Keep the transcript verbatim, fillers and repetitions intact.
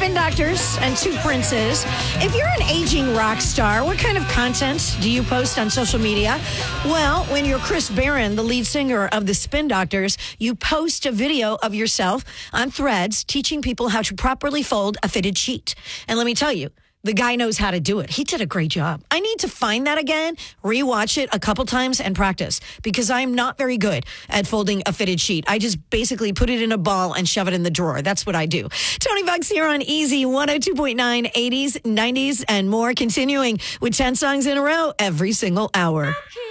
spin doctors and two princes. If you're an aging rock star, what kind of content do you post on social media? Well, when you're Chris Barron, the lead singer of the Spin Doctors, you post a video of yourself on Threads teaching people how to properly fold a fitted sheet. And let me tell you, the guy knows how to do it. He did a great job. I need to find that again, rewatch it a couple times and practice because I'm not very good at folding a fitted sheet. I just basically put it in a ball and shove it in the drawer. That's what I do. Tony Fox here on Easy one oh two point nine, eighties, nineties, and more, continuing with ten songs in a row every single hour.